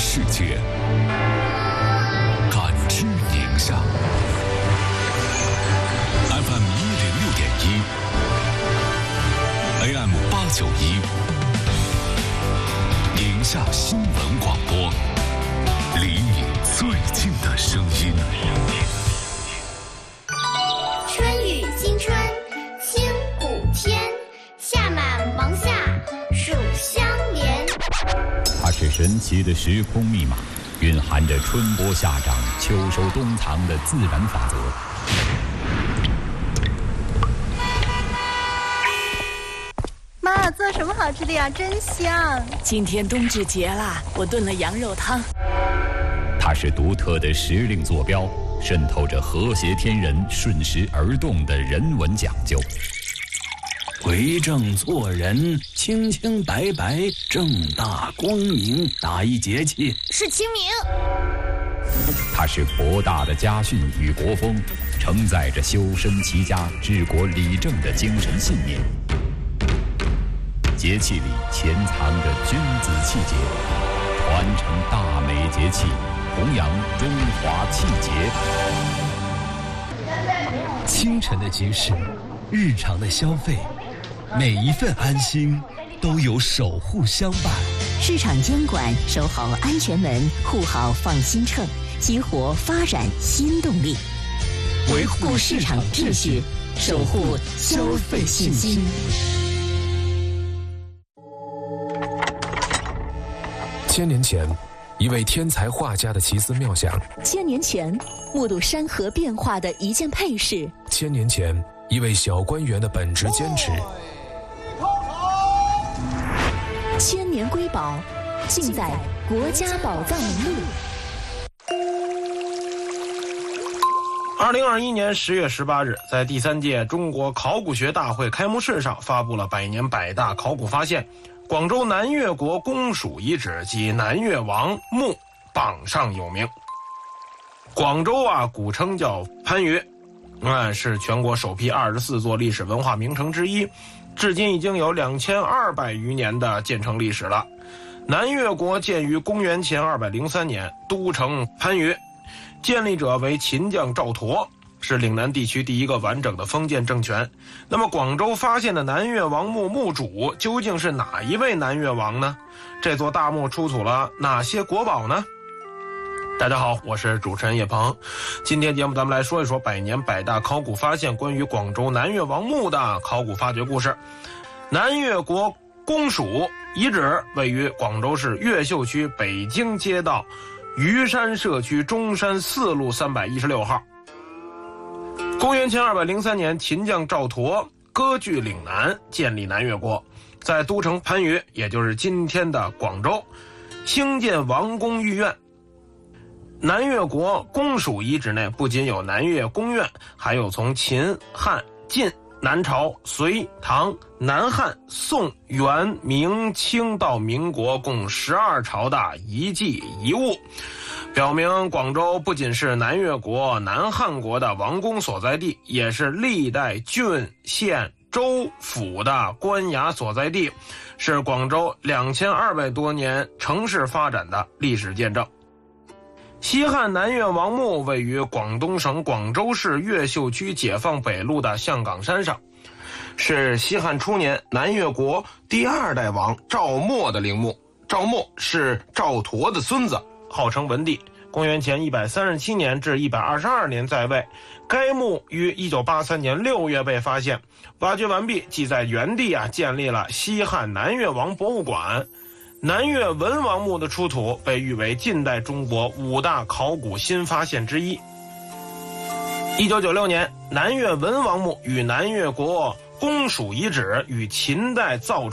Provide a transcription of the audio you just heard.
世界，感知宁夏。FM 106.1 AM 891，宁夏新闻广播，离你最近的声音。 春雨惊春，清谷天，夏满芒夏，暑相连。 它是神奇的时空密码，蕴含着春播夏长、秋收冬藏的自然法则。 妈，做什么好吃的呀？真香！ 今天冬至节啦，我炖了羊肉汤。 它是独特的时令坐标，渗透着和谐天人、顺时而动的人文讲究。 为政做人，清清白白，正大光明，哪一节气？ 是清明。 它是博大的家训与国风，承载着修身齐家、治国理政的精神信念。节气里潜藏着君子气节，传承大美节气，弘扬中华气节。 清晨的集市，日常的消费，每一份安心都有守护相伴。 市场监管，守好安全门，护好放心秤，激活发展新动力，维护市场秩序，守护消费信心。 千年前，一位天才画家的奇思妙想； 千年前，目睹山河变化的一件配饰； 千年前，一位小官员的本职坚持。 千年瑰宝，尽在国家宝藏名录。 2021年10月18日，在第3届中国考古学大会开幕式上，发布了百年百大考古发现。广州南越国公署遗址及南越王墓榜上有名。广州古称叫番禺，是全国首批24座历史文化名城之一，至今已经有2200余年的建成历史了。南越国建于公元前203年，都城番禺，建立者为秦将赵佗，是岭南地区第一个完整的封建政权。那么广州发现的南越王墓墓主究竟是哪一位南越王呢？这座大墓出土了哪些国宝呢？大家好，我是主持人叶鹏。今天节目咱们来说一说百年百大考古发现关于广州南越王墓的考古发掘故事。南越国公署遗址位于广州市越秀区北京街道虞山社区中山4路316号。公元前203年，秦将赵佗割据岭南，建立南越国，在都城番禺，也就是今天的广州，兴建王宫御苑。南越国公署遗址内不仅有南越宫苑，还有从秦、汉、晋、南朝、隋、唐、南汉、宋、元、明、清到民国共12朝的遗迹遗物，表明广州不仅是南越国、南汉国的王公所在地，也是历代郡、县、州、府的官衙所在地，是广州2200多年城市发展的历史见证。西汉南越王墓位于广东省广州市越秀区解放北路的象岗山上，是西汉初年南越国第2代王赵默的陵墓。赵默是赵佗的孙子，号称文帝，公元前137年至122年在位。该墓于1983年6月被发现，挖掘完毕，即在原地建立了西汉南越王博物馆。南越文王墓的出土被誉为近代中国5大考古新发现之一。1996年，南越文王墓与南越国公署遗址与秦代造